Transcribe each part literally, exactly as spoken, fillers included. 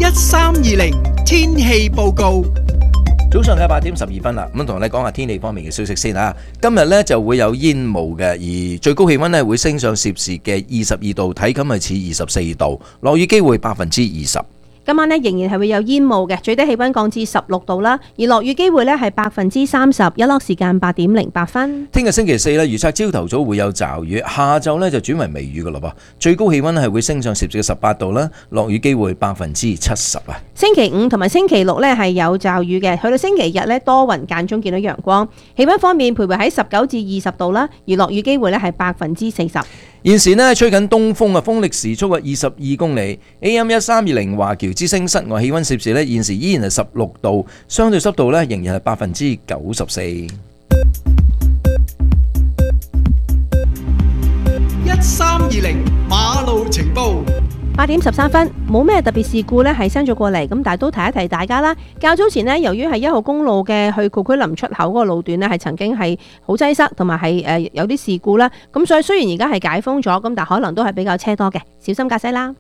一三二零天氣報告。 早上嘅八點十二分啦，咁同你講下天氣方面嘅消息先啊。今日呢就會有煙霧嘅，而最高氣溫呢會升上攝氏嘅二十二度，體感係似二十四度，落雨機會百分之二十。 今晚呢仍然係會有煙霧嘅，最低氣溫降至十六度啦，而落雨機會呢係百分之三十，日落時間八點零八分。 聽日星期四呢，預測朝頭早會有驟雨，下晝呢就轉為微雨噶啦噃，最高氣溫係會升上攝氏嘅十八度啦，落雨機會百分之七十啊。 星期五同埋星期六呢係有驟雨嘅，去到星期日呢多雲間中見到陽光，氣溫方面徘徊喺十九至二十度啦，而落雨機會呢係百分之四十。 現時呢吹緊東風啊，風力時速啊二十二公里。A M 一三二零華僑之聲室外氣溫攝氏呢現時依然係十六度，相對濕度呢仍然係百分之九十四。一三二零馬路情報。 八點十三分，冇咩特別事故呢係升咗過嚟，咁但係都提一提大家啦。較早前呢，由於係一號公路嘅去庫區林出口嗰個路段呢，係曾經係好擠塞，同埋係誒有啲事故啦。咁所以雖然而家係解封咗，咁但可能都係比較車多嘅，小心駕駛啦。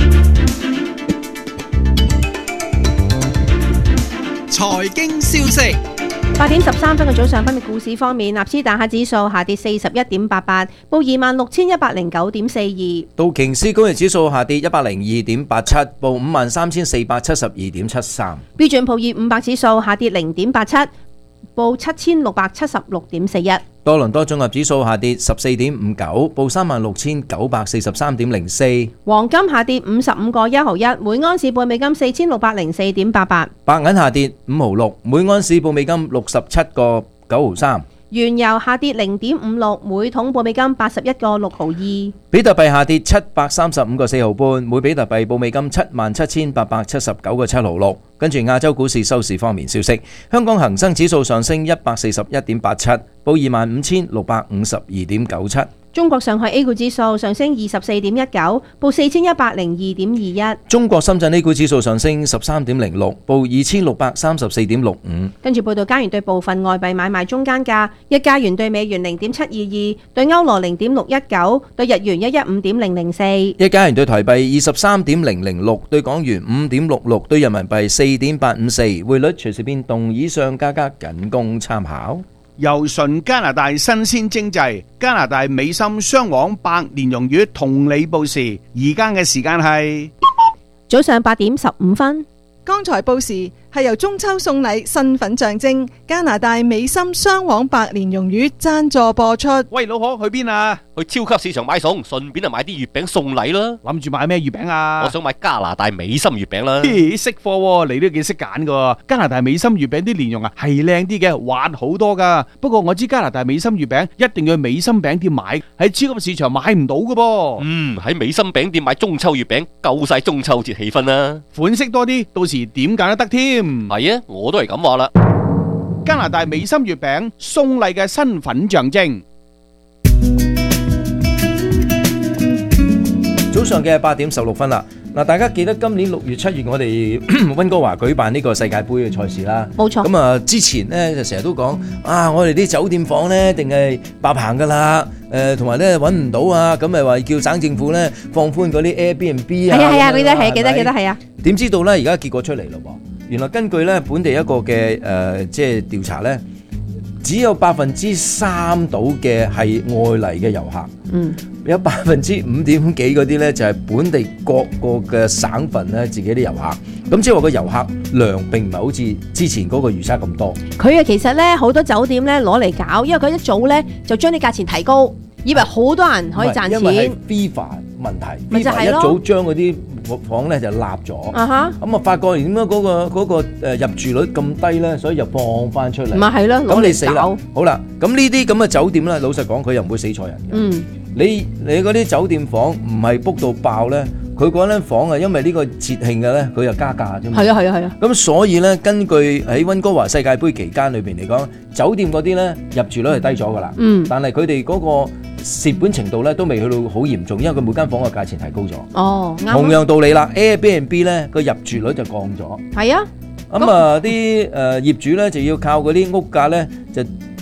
財經消息。 八點十三分嘅早上，分別股市方面，納斯達克指數下跌四十一點八八，報二萬六千一百零九點四二。 道瓊斯工業指數下跌一百零二點八七，報五萬三千四百七十二點七三。 標準普爾五百指數下跌零點八七，報七千六百七十六點四一。 多倫多綜合指數下跌十四點五九，報三萬六千九百四十三點零四。 黃金下跌五十五個一毫一，每安士報美金四千六百零四點八八。 白銀下跌五毫六，每安士報美金六十七個九毫三。 原油下跌零點五六，每桶報美金八十一個六毫二。 比特幣下跌七百三十五個四毫半，每比特幣報美金七萬七千八百七十九個七毫六。跟住亞洲股市收市方面消息，香港恒生指數上升一百四十一點八七，報二萬五千六百五十二點九七。 中國上海 A 股指數上升二十四點一九，報四千一百零二點二一。 中國深圳 A 股指數上升十三點零六，報二千六百三十四點六五。 跟住報道加元對部分外幣買賣中間價，一加元對美元零點七二二，對歐羅零點六一九，對日元一一五點零零四。 一加元對台幣二十三點零零六，對港元五點六六，對人民幣四點八五四。匯率隨時變動，以上價格僅供參考。 由純加拿大新鮮精製加拿大美心雙黃白蓮蓉魚同你報時，而家嘅時間係早上八點十五分。 剛才報時係由中秋送禮身份象徵加拿大美心雙黃白蓮蓉魚贊助播出。 喂，老婆去邊啊？ 去超級市場買餸，順便就買啲月餅送禮啦。 諗住買咩月餅啊？ 我想買加拿大美心月餅啦。 嘿，識貨喎，你都幾識揀噶。加拿大美心月餅啲蓮蓉啊係靚啲嘅，滑好多噶。不過我知加拿大美心月餅一定要去美心餅店買，喺超級市場買唔到噶噃。 嗯，喺美心餅店買中秋月餅，夠晒中秋節氣氛啦。 款式多啲，到時點揀都得添。 係啊，我都係咁話啦。 加拿大美心月餅送禮嘅身份象徵。 早上嘅八點十六分啦，嗱，大家記得今年六月、七月我哋溫哥華舉辦呢個世界盃嘅賽事啦。 冇錯。 咁啊，之前呢就成日都講啊，我哋啲酒店房呢定係爆棚噶啦，誒，同埋咧揾唔到啊，咁咪話叫省政府咧放寬嗰啲 Airbnb 啊。 係啊係啊，記得係記得記得係啊。 點知道咧？而家結果出嚟咯噃，原來根據咧本地一個嘅誒即係調查咧，只有百分之三到嘅係外嚟嘅遊客。嗯。有百分之五點幾嗰啲咧就係本地各個嘅省份咧自己啲遊客，咁即係話個遊客量並唔係好似之前嗰個預測咁多。 佢啊其實咧好多酒店咧攞嚟搞，因為佢一早咧就將啲價錢提高，以為好多人可以賺錢。 因為係 FIFA 問題， 咪就係咯， 一早將嗰啲房咧就立咗， 啊哈， 咁啊發覺點解嗰個嗰個誒入住率咁低咧，所以就放翻出嚟。 咪係咯， 咁你死啦！好啦，咁呢啲咁嘅酒店咧，老實講佢又唔會死錯人嘅。嗯。你你嗰啲酒店房唔係 book 到爆咧，佢嗰間房啊，因為呢個節慶嘅咧，佢又加價啫嘛。係啊係啊係啊。咁所以咧，根據喺溫哥華世界盃期間裏邊嚟講，酒店嗰啲咧入住率係低咗噶啦。嗯。但係佢哋嗰個蝕本程度咧都未去到好嚴重，因為佢每間房嘅價錢提高咗。哦，啱。同樣道理啦 ，Airbnb 咧個入住率就降咗。係啊。咁啊啲誒業主咧就要靠嗰啲屋價咧就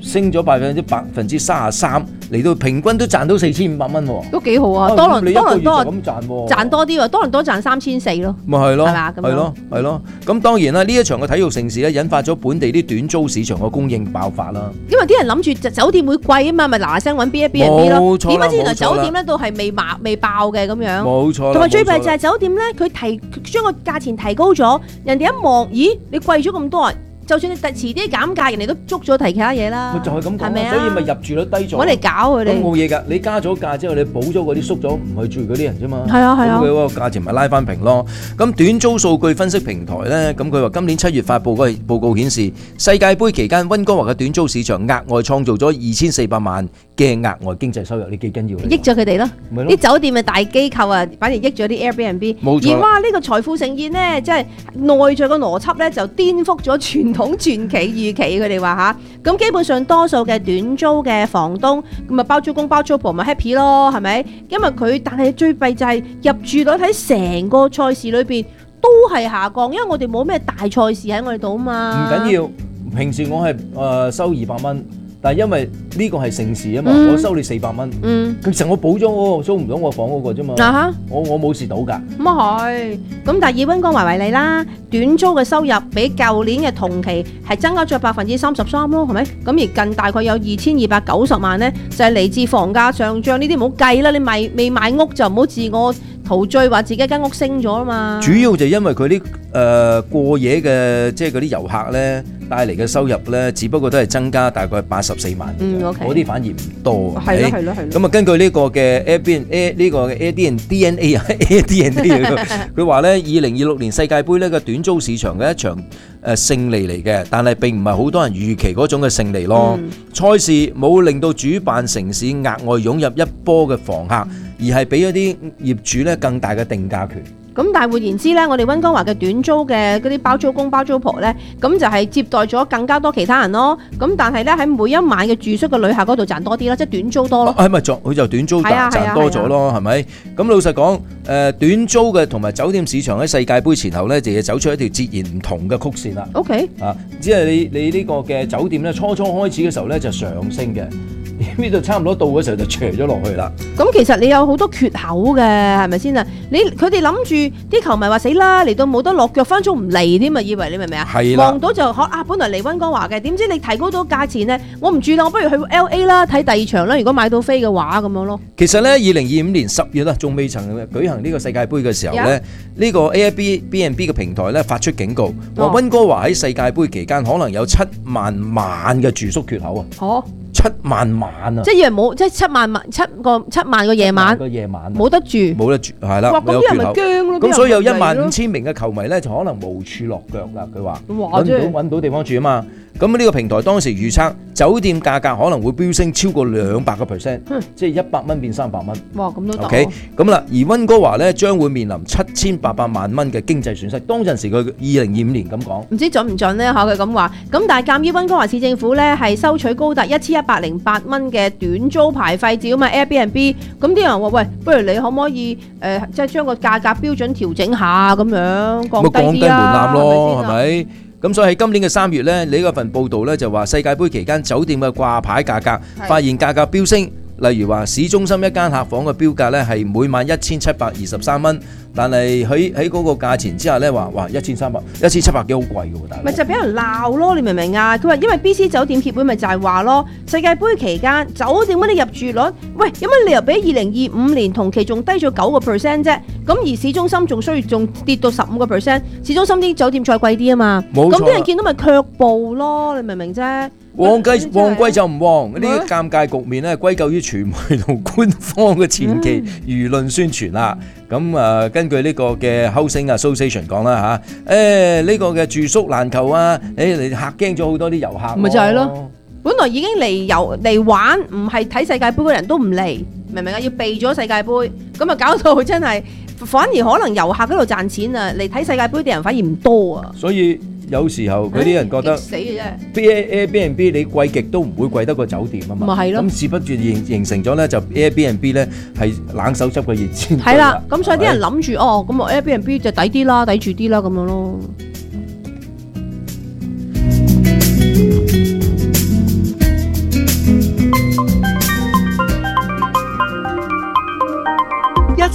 升咗百分之百分之三十三，嚟到平均都賺到四千五百蚊喎， 都幾好啊！ 啊多倫咁你一個月就多倫多咁賺喎， 賺多啲喎，多倫多賺三千四咯。 咪係咯， 係嘛咁樣係咯，係咯。咁當然啦，呢一場嘅體育盛事咧，引發咗本地啲短租市場嘅供應爆發啦。 因為啲人諗住酒店會貴啊嘛，咪嗱嗱聲揾 B and B 咯。 冇錯啦點解知原來冇錯啦酒店咧都係未爆未爆嘅咁樣？ 冇錯啦， 同埋最弊就冇錯啦係酒店咧，佢提將個價錢提高咗，人哋一望，咦，你貴咗咁多啊！就算你遲啲減價，人哋都捉咗提其他嘢啦。 咪就係咁講啦， 係咪啊？ 所以咪入住率低咗。 揾嚟搞佢哋。 咁冇嘢㗎，你加咗價之後，你補咗嗰啲縮咗唔去住嗰啲人啫嘛。 係啊係啊咁佢嗰個價錢咪拉翻平咯。咁短租數據分析平台咧，咁佢話今年七月發布嗰個報告顯示，世界盃期間溫哥華嘅短租市場額外創造咗二千四百萬嘅額外經濟收入，你幾緊要？ 益咗佢哋咯， 咪咯啲酒店嘅大機構啊，反而益咗啲 Airbnb。 冇錯而哇，呢個財富盛宴呢，即係內在嘅邏輯咧，就顛覆咗傳統傳奇預期。佢哋話吓，咁基本上多數嘅短租嘅房東咁啊，包租公包租婆咪 happy 咯，係咪？因為佢，但係最弊就係入住率喺成個賽事裏邊都係下降，因為我哋冇咩大賽事喺我哋度啊嘛。 唔緊要，平時我係誒收二百蚊。但係因為呢個係盛事啊嘛， 嗯我收你四百蚊， 嗯， 其實我補咗嗰個租唔到我房嗰個啫嘛， 啊哈我我冇蝕到㗎。 咁啊係，咁但係以溫哥華為例啦，短租嘅收入比舊年嘅同期係增加咗百分之三十三咯，係咪？咁而近大概有二千二百九十萬呢，就係嚟自房價上漲，呢啲唔好計啦，你賣未買屋就唔好自我陶醉話自己間屋升咗啊嘛。 主要就因為佢啲誒過夜嘅即係嗰啲遊客咧帶嚟嘅收入咧，只不過都係增加大概八十四萬， 嗯，OK 嗰啲反而唔多。 係咯係咪係咯係咯。 咁啊，根據呢個嘅 Airbnb 呢個嘅 Airbnb D N A 啊 ，Airbnb 佢話咧，二零二六年世界盃呢個短租市場嘅一場誒勝利嚟嘅，但係並唔係好多人預期嗰種嘅勝利咯。賽事冇令到主辦城市額外湧入一波嘅房客，而係俾咗啲業主咧更大嘅定價權。 咁但係換言之咧，我哋溫哥華嘅短租嘅嗰啲包租公包租婆咧，咁就係接待咗更加多其他人咯。咁但係咧喺每一晚嘅住宿嘅旅客嗰度賺多啲啦，即係短租多咯。 係咪作佢就短租係啊係啊賺賺多咗咯？係咪？咁老實講，誒短租嘅同埋酒店市場喺世界盃前後咧，就要走出一條截然唔同嘅曲線啦。 OK， 啊，只係你你呢個嘅酒店咧，初初開始嘅時候咧就上升嘅，呢度差唔多到嘅時候就斜咗落去啦。 咁其實你有好多缺口嘅，係咪先啊？你佢哋諗住啲球迷話死啦，嚟到冇得落腳，分鐘唔嚟添啊！以為你明唔明啊？ 係啦望到就學啊，本來嚟溫哥華嘅，點知你提高到價錢咧，我唔住啦，我不如去 L A 啦，睇第二場啦。如果買到飛嘅話，咁樣咯。 其實咧，二零二五年十月啦，仲未曾舉行呢個世界盃嘅時候咧，呢個 Airbnb 嘅平台咧發出警告，話溫哥華喺世界盃期間可能有七萬晚嘅住宿缺口啊！ 哦， 七萬晚啊！ 即係以為冇，即係七萬萬七個七萬個夜晚個夜晚冇得住。 冇得住，係啦， 哇！咁啲人咪有缺口。 驚咯。 咁所以有一啲人咪嚟咯萬五千名嘅球迷咧，就可能無處落腳啦。佢話哇真係揾唔到揾唔到地方住啊嘛。咁呢個平台當時預測酒店價格可能會飆升超過兩百個 percent，即係一百蚊變三百蚊。 哇！咁都得。 OK，咁啦，而溫哥華咧將會面臨七千八百萬蚊嘅經濟損失。當陣時佢二零二五年咁講。 唔知準唔準呢？嚇佢咁話，咁但係鑑於溫哥華市政府咧係收取高達一千一百零八蚊嘅短租牌費，照嘛 Airbnb，咁啲人話喂，不如你可唔可以誒、呃，即係將個價格標準調整下咁樣，降低降低門啲啦， 檻咯，係係咪咪？咁所以喺今年嘅三月咧，呢個份報導咧就話世界盃期間酒店嘅掛牌價格發現價格飆升，例如話市中心一間客房嘅標價咧係每晚一千七百二十三蚊，但係喺喺嗰個價錢之下咧話哇一千三百一千七百幾好貴嘅喎，大佬。 咪就俾人鬧咯，你明唔明啊？佢話因為 B C 酒店協會咪就係話咯，世界盃期間酒店嗰啲入住率，喂有乜理由比二零二五年同期仲低咗九個 percent 啫？咁而市中心仲需要仲跌到十五個 percent，市中心啲酒店再貴啲啊嘛。 冇錯咁啲人見到咪卻步咯，你明唔明啫？ 旺季旺季就唔旺，呢咩啲尷尬局面咧歸咎於傳媒同官方嘅前期輿論宣傳啦。咁啊，根據呢個嘅 Housing Association 講啦嚇，誒呢個嘅住宿難求啊，誒你嚇驚咗好多啲遊客。 咪就係咯。本來已經嚟遊嚟玩，唔係睇世界盃嘅人都唔嚟，明唔明啊？要避咗世界盃，咁啊搞到真係反而可能遊客嗰度賺錢啊，嚟睇世界盃啲人反而唔多啊。 所以有時候嗰啲人覺得激死嘅啫。 Airbnb 你貴極都唔會貴得過酒店啊嘛。 咪係咯咁事不絕形形成咗咧，就 Airbnb 咧係冷手執個熱煎。 係啦，咁所以啲人諗住哦，咁我 Airbnb 就抵啲啦，抵住啲啦咁樣咯。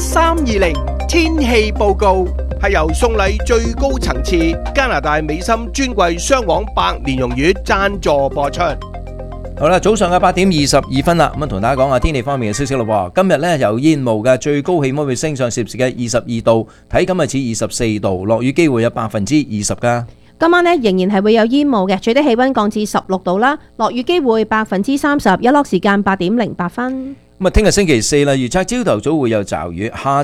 三二零天氣報告。 係由送禮最高層次加拿大美心專櫃雙黃白蓮蓉月贊助播出。 好啦，早上嘅八點二十二分啦，咁啊同大家講下天氣方面嘅消息咯。今日呢，由煙霧嘅最高氣溫會升上攝氏嘅二十二度，睇今日似二十四度，落雨機會有百分之二十噶。 今晚呢，仍然係會有煙霧嘅，最低氣溫降至十六度啦，落雨機會百分之三十，日落時間八點零八分。 咁啊，聽日星期四啦，預測朝頭早會有驟雨，下